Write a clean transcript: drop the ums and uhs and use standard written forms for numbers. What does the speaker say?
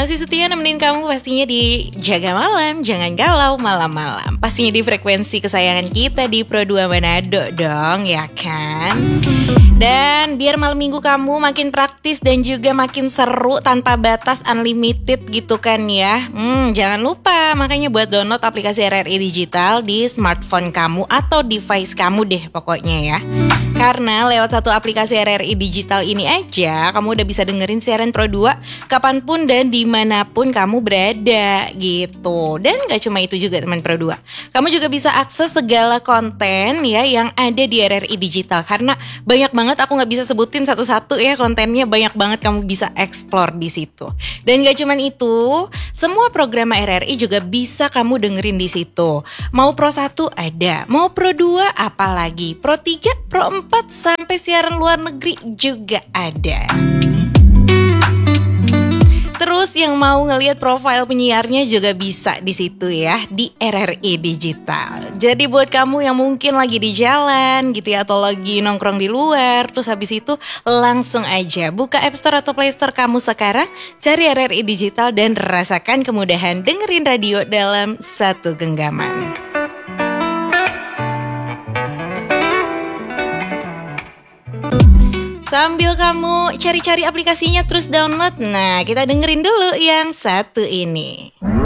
Masih setia nemenin kamu pastinya di Jaga Malam, jangan galau malam-malam. Pastinya di frekuensi kesayangan kita di Pro 2 Manado dong, ya kan? Dan biar malam minggu kamu makin praktis dan juga makin seru tanpa batas unlimited gitu kan ya. Jangan lupa makanya buat download aplikasi RRI Digital di smartphone kamu atau device kamu deh pokoknya ya. Karena lewat satu aplikasi RRI Digital ini aja kamu udah bisa dengerin siaran Pro 2 kapanpun dan dimanapun kamu berada gitu. Dan gak cuma itu juga teman Pro 2, kamu juga bisa akses segala konten ya yang ada di RRI Digital. Karena banyak banget, aku gak bisa sebutin satu-satu ya, kontennya banyak banget, kamu bisa explore di situ. Dan gak cuma itu, semua program RRI juga bisa kamu dengerin di situ. Mau Pro 1 ada, mau Pro 2 apalagi, Pro 3, Pro 4 sampai siaran luar negeri juga ada. Terus yang mau ngelihat profil penyiarnya juga bisa di situ ya, di RRI Digital. Jadi buat kamu yang mungkin lagi di jalan gitu ya, atau lagi nongkrong di luar, terus habis itu langsung aja buka App Store atau Play Store kamu sekarang, cari RRI Digital dan rasakan kemudahan dengerin radio dalam satu genggaman. Sambil kamu cari-cari aplikasinya terus download, nah kita dengerin dulu yang satu ini.